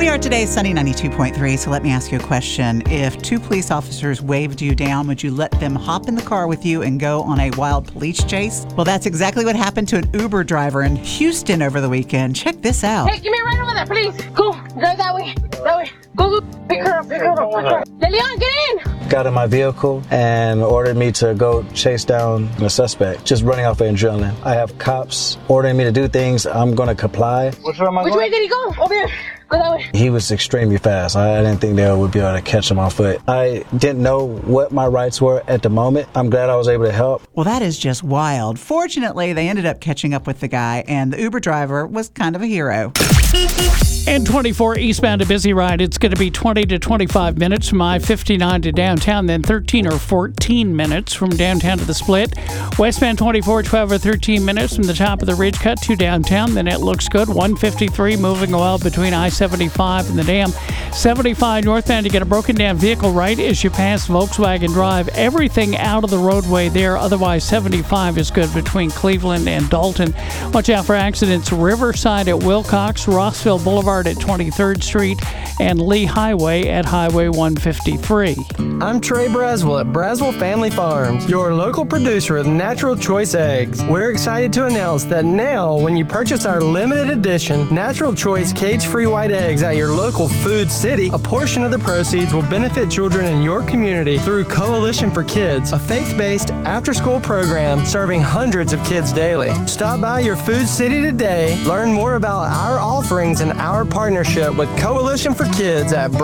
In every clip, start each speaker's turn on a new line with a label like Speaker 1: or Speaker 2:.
Speaker 1: We are today sunny 92.3, so let me ask you a question. If two police officers waved you down, would you let them hop in the car with you and go on a wild police chase? Well, that's exactly what happened to an Uber driver in Houston over the weekend. Check this out.
Speaker 2: Hey, give me a ride over there, please. Go, drive that way. That way. Go, pick her up, Leon, get in.
Speaker 3: Got in my vehicle and ordered me to go chase down the suspect, just running off of adrenaline. I have cops ordering me to do things. I'm going to comply.
Speaker 2: Which way did he go? Over there. Go that way.
Speaker 3: He was extremely fast. I didn't think they would be able to catch him on foot. I didn't know what my rights were at the moment. I'm glad I was able to help.
Speaker 1: Well, that is just wild. Fortunately, they ended up catching up with the guy, and the Uber driver was kind of a hero.
Speaker 4: And 24 eastbound to Busy Ride, it's going to be 20 to 25 minutes from I-59 to downtown, then 13 or 14 minutes from downtown to the Split. Westbound 24, 12 or 13 minutes from the top of the Ridge Cut to downtown, then it looks good. 153 moving well between I-75 and the Dam. 75 northbound, you get a broken down vehicle right as you pass Volkswagen Drive. Everything out of the roadway there. Otherwise, 75 is good between Cleveland and Dalton. Watch out for accidents. Riverside at Wilcox, Rossville Boulevard at 23rd Street, and Lee Highway at Highway 153.
Speaker 5: I'm Trey Braswell at Braswell Family Farms, your local producer of Natural Choice Eggs. We're excited to announce that now, when you purchase our limited edition Natural Choice cage-free white eggs at your local Food City, a portion of the proceeds will benefit children in your community through Coalition for Kids, a faith-based after-school program serving hundreds of kids daily. Stop by your Food City today, learn more about our offerings and our partnership with Coalition for Kids at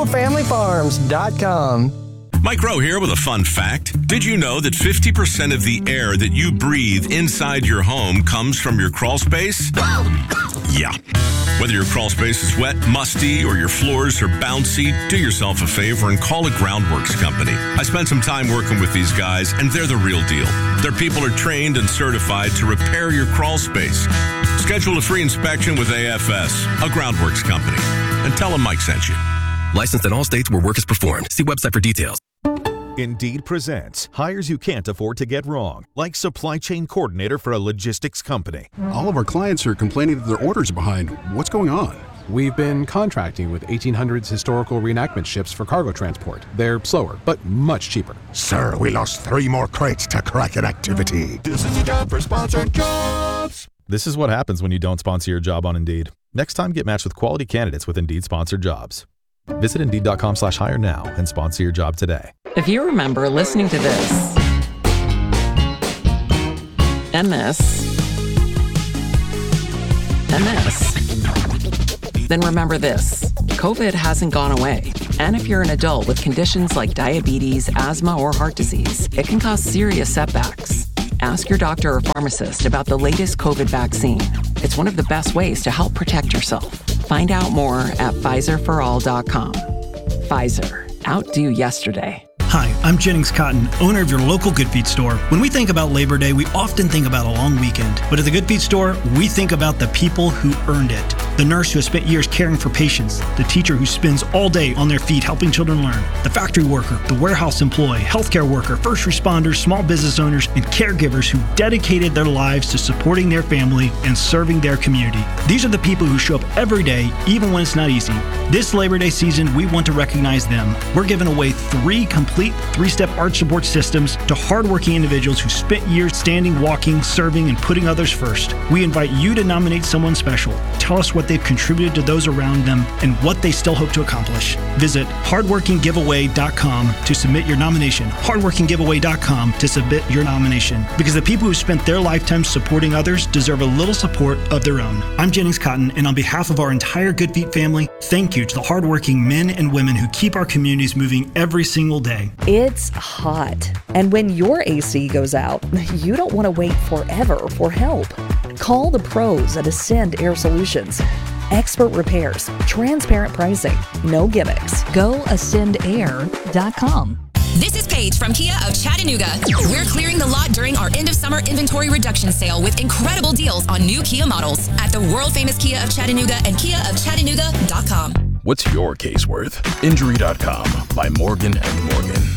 Speaker 5: BraswellFamilyFarms.com.
Speaker 6: Mike Rowe here with a fun fact. Did you know that 50% of the air that you breathe inside your home comes from your crawl space? Yeah. Whether your crawl space is wet, musty, or your floors are bouncy, do yourself a favor and call a Groundworks company. I spent some time working with these guys, and they're the real deal. Their people are trained and certified to repair your crawl space. Schedule a free inspection with AFS, a Groundworks company, and tell them Mike sent you.
Speaker 7: Licensed in all states where work is performed. See website for details.
Speaker 8: Indeed presents hires you can't afford to get wrong, like supply chain coordinator for a logistics company.
Speaker 9: All of our clients are complaining that their orders are behind. What's going on?
Speaker 10: We've been contracting with 1800s historical reenactment ships for cargo transport. They're slower, but much cheaper.
Speaker 11: Sir, we lost 3 more crates to Kraken activity. This is a job for sponsored jobs.
Speaker 8: This is what happens when you don't sponsor your job on Indeed. Next time, get matched with quality candidates with Indeed sponsored jobs. Visit Indeed.com/hire now and sponsor your job today.
Speaker 12: If you remember listening to this, and this, and this, then remember this. COVID hasn't gone away. And if you're an adult with conditions like diabetes, asthma, or heart disease, it can cause serious setbacks. Ask your doctor or pharmacist about the latest COVID vaccine. It's one of the best ways to help protect yourself. Find out more at PfizerForAll.com. Pfizer. Outdo yesterday.
Speaker 13: Hi, I'm Jennings Cotton, owner of your local Good Feet store. When we think about Labor Day, we often think about a long weekend. But at the Good Feet store, we think about the people who earned it. The nurse who has spent years caring for patients, the teacher who spends all day on their feet helping children learn, the factory worker, the warehouse employee, healthcare worker, first responders, small business owners, and caregivers who dedicated their lives to supporting their family and serving their community. These are the people who show up every day, even when it's not easy. This Labor Day season, we want to recognize them. We're giving away 3 complete 3-step arch support systems to hardworking individuals who spent years standing, walking, serving, and putting others first. We invite you to nominate someone special. Tell us what they've contributed to those around them and what they still hope to accomplish. Visit hardworkinggiveaway.com to submit your nomination. hardworkinggiveaway.com to submit your nomination. Because the people who spent their lifetimes supporting others deserve a little support of their own. I'm Jennings Cotton, and on behalf of our entire Good Feet family, thank you to the hardworking men and women who keep our communities moving every single day.
Speaker 14: It's hot, and when your AC goes out, you don't want to wait forever for help. Call the pros at Ascend Air Solutions. Expert repairs, transparent pricing, no gimmicks. Go ascendair.com.
Speaker 15: This is Paige from Kia of Chattanooga. We're clearing the lot during our end of summer inventory reduction sale with incredible deals on new Kia models at the world famous Kia of Chattanooga and KiaofChattanooga.com.
Speaker 7: What's your case worth? Injury.com by Morgan & Morgan.